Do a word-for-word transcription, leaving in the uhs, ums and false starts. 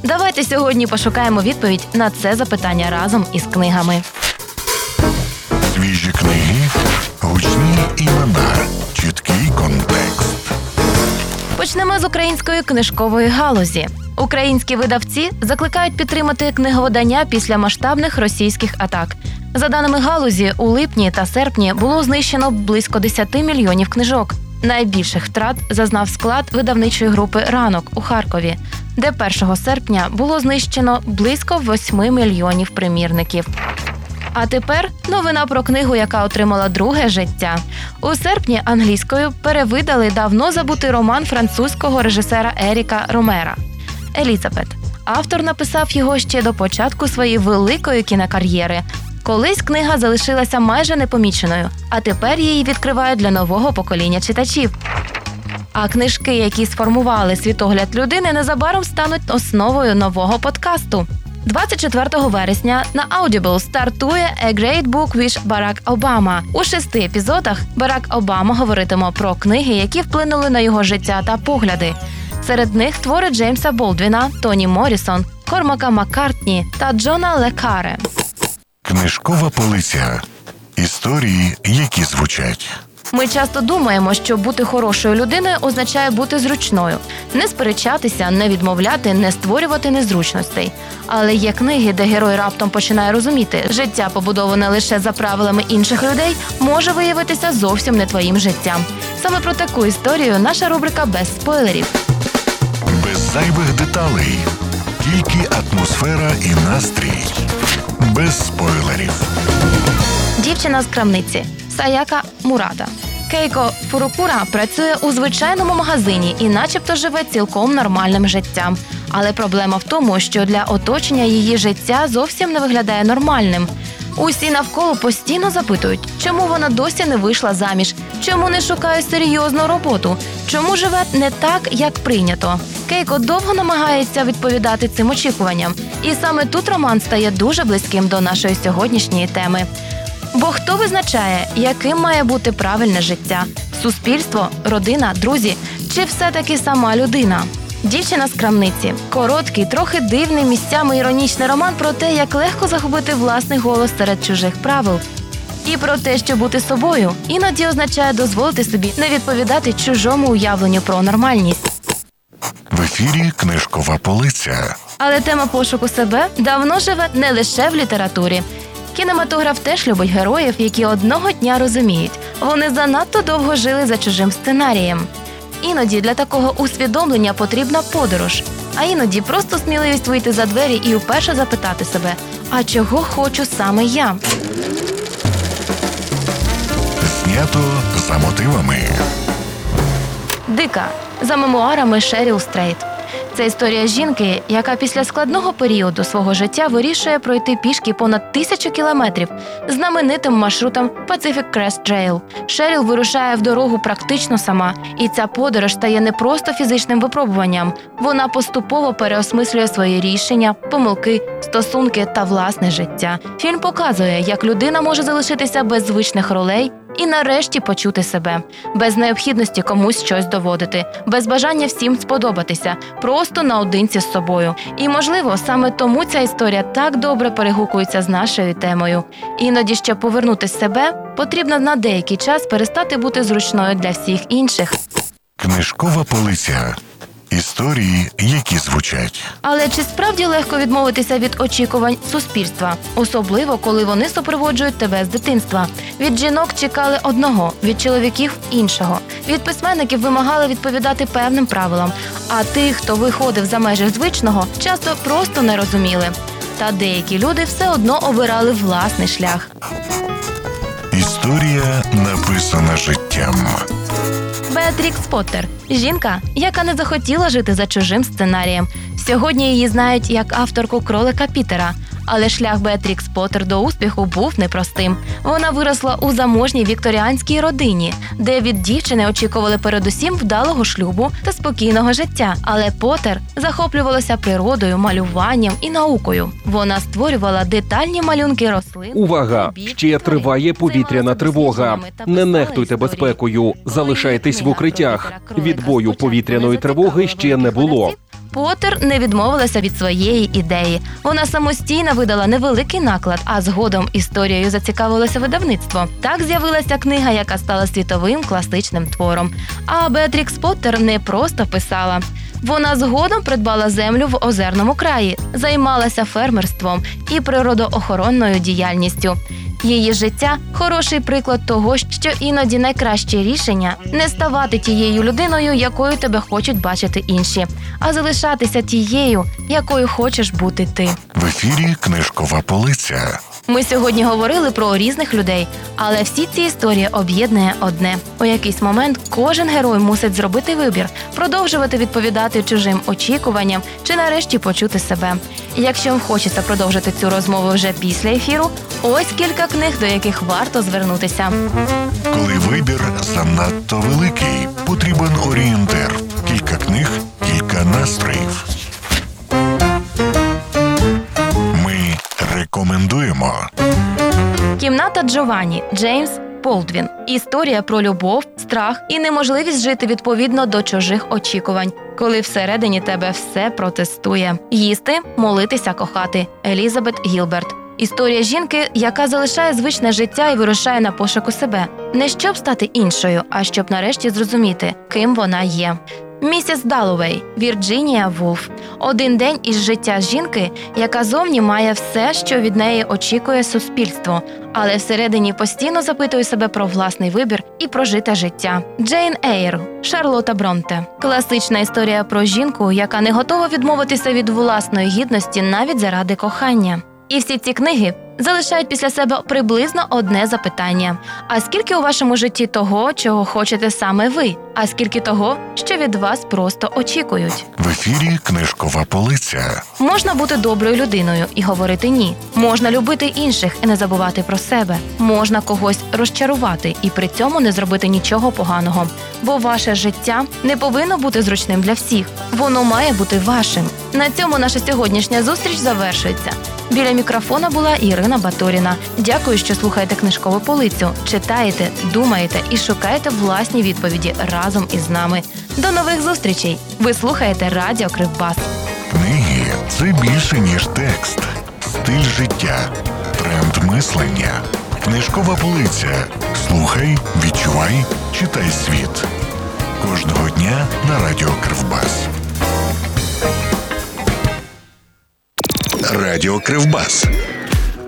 Давайте сьогодні пошукаємо відповідь на це запитання разом із книгами. Свіжі книги, гучні імена, чіткий контекст. Почнемо з української книжкової галузі. Українські видавці закликають підтримати книговидання після масштабних російських атак. За даними галузі, у липні та серпні було знищено близько десять мільйонів книжок. Найбільших втрат зазнав склад видавничої групи «Ранок» у Харкові, де першого серпня було знищено близько восьми мільйонів примірників. А тепер новина про книгу, яка отримала друге життя. У серпні англійською перевидали давно забутий роман французького режисера Еріка Ромера «Елізабет». Автор написав його ще до початку своєї великої кінокар'єри. Колись книга залишилася майже непоміченою, а тепер її відкривають для нового покоління читачів. А книжки, які сформували світогляд людини, незабаром стануть основою нового подкасту. двадцять четвертого вересня на Audible стартує «A Great Book with Barack Obama». У шести епізодах Барак Обама говоритиме про книги, які вплинули на його життя та погляди. Серед них твори Джеймса Болдвіна, Тоні Моррісон, Кормака Маккартні та Джона Ле Карре. Книжкова полиця. Історії, які звучать. Ми часто думаємо, що бути хорошою людиною означає бути зручною. Не сперечатися, не відмовляти, не створювати незручностей. Але є книги, де герой раптом починає розуміти, життя, побудоване лише за правилами інших людей, може виявитися зовсім не твоїм життям. Саме про таку історію наша рубрика «Без спойлерів». Без зайвих деталей. Тільки атмосфера і настрій. Без спойлерів. Дівчина з крамниці. Саяка Мурата. Кейко Фурукура працює у звичайному магазині і начебто живе цілком нормальним життям. Але проблема в тому, що для оточення її життя зовсім не виглядає нормальним. Усі навколо постійно запитують, чому вона досі не вийшла заміж, чому не шукає серйозну роботу, чому живе не так, як прийнято. Кейко довго намагається відповідати цим очікуванням. І саме тут роман стає дуже близьким до нашої сьогоднішньої теми. Бо хто визначає, яким має бути правильне життя? Суспільство, родина, друзі чи все-таки сама людина? Дівчина з крамниці. Короткий, трохи дивний, місцями іронічний роман про те, як легко загубити власний голос серед чужих правил. І про те, що бути собою іноді означає дозволити собі не відповідати чужому уявленню про нормальність. В ефірі книжкова полиця. Але тема пошуку себе давно живе не лише в літературі. Кінематограф теж любить героїв, які одного дня розуміють, вони занадто довго жили за чужим сценарієм. Іноді для такого усвідомлення потрібна подорож, а іноді просто сміливість вийти за двері і вперше запитати себе, а чого хочу саме я? Знято за мотивами. Дика. За мемуарами Шеріл Стрейт. Це історія жінки, яка після складного періоду свого життя вирішує пройти пішки понад тисячу кілометрів знаменитим маршрутом Pacific Crest Trail. Шеріл вирушає в дорогу практично сама, і ця подорож стає не просто фізичним випробуванням. Вона поступово переосмислює свої рішення, помилки, стосунки та власне життя. Фільм показує, як людина може залишитися без звичних ролей і нарешті почути себе. Без необхідності комусь щось доводити, без бажання всім сподобатися, просто наодинці з собою. І, можливо, саме тому ця історія так добре перегукується з нашою темою. Іноді, щоб повернути себе, потрібно на деякий час перестати бути зручною для всіх інших. Книжкова полиця. Історії, які звучать. Але чи справді легко відмовитися від очікувань суспільства? Особливо, коли вони супроводжують тебе з дитинства. Від жінок чекали одного, від чоловіків – іншого. Від письменників вимагали відповідати певним правилам. А тих, хто виходив за межі звичного, часто просто не розуміли. Та деякі люди все одно обирали власний шлях. Історія, написана життям. Беатрікс Поттер – жінка, яка не захотіла жити за чужим сценарієм. Сьогодні її знають як авторку «Кролика Пітера». Але шлях Беатрікс Поттер до успіху був непростим. Вона виросла у заможній вікторіанській родині, де від дівчини очікували передусім вдалого шлюбу та спокійного життя. Але Поттер захоплювалася природою, малюванням і наукою. Вона створювала детальні малюнки рослин. Увага! Ще триває повітряна тривога. Не нехтуйте безпекою. Залишайтесь в укриттях. Відбою повітряної тривоги ще не було. Поттер не відмовилася від своєї ідеї. Вона самостійно видала невеликий наклад, а згодом історією зацікавилося видавництво. Так з'явилася книга, яка стала світовим класичним твором. А Беатрікс Поттер не просто писала. Вона згодом придбала землю в озерному краї, займалася фермерством і природоохоронною діяльністю. Її життя – хороший приклад того, що іноді найкраще рішення – не ставати тією людиною, якою тебе хочуть бачити інші, а залишатися тією, якою хочеш бути ти. В ефірі «Книжкова полиця». Ми сьогодні говорили про різних людей, але всі ці історії об'єднує одне. У якийсь момент кожен герой мусить зробити вибір, продовжувати відповідати чужим очікуванням чи нарешті почути себе. І якщо вам хочеться продовжити цю розмову вже після ефіру, ось кілька книг, до яких варто звернутися. Коли вибір занадто великий, потрібен орієнтир. Кілька книг, кілька настроїв. Ми рекомендуємо. «Кімната Джованні» Джеймс Болдвін. Історія про любов, страх і неможливість жити відповідно до чужих очікувань, коли всередині тебе все протестує. Їсти, молитися, кохати. Елізабет Гілберт. Історія жінки, яка залишає звичне життя і вирушає на пошуку себе. Не щоб стати іншою, а щоб нарешті зрозуміти, ким вона є. Місіс Даллоуей, Вірджинія Вулф. Один день із життя жінки, яка зовні має все, що від неї очікує суспільство, але всередині постійно запитує себе про власний вибір і прожите життя. Джейн Ейр, Шарлотта Бронте. Класична історія про жінку, яка не готова відмовитися від власної гідності навіть заради кохання. І всі ці книги залишають після себе приблизно одне запитання. А скільки у вашому житті того, чого хочете саме ви? А скільки того, що від вас просто очікують? В ефірі «Книжкова полиця». Можна бути доброю людиною і говорити «ні». Можна любити інших і не забувати про себе. Можна когось розчарувати і при цьому не зробити нічого поганого. Бо ваше життя не повинно бути зручним для всіх. Воно має бути вашим. На цьому наша сьогоднішня зустріч завершується. Біля мікрофона була Ірина Баторіна. Дякую, що слухаєте «Книжкову полицю», читаєте, думаєте і шукаєте власні відповіді разом із нами. До нових зустрічей! Ви слухаєте Радіо Кривбас. Книги – це більше, ніж текст. Стиль життя, тренд мислення. «Книжкова полиця». Слухай, відчувай, читай світ. Кожного дня на Радіо Кривбас. Радіо Кривбас.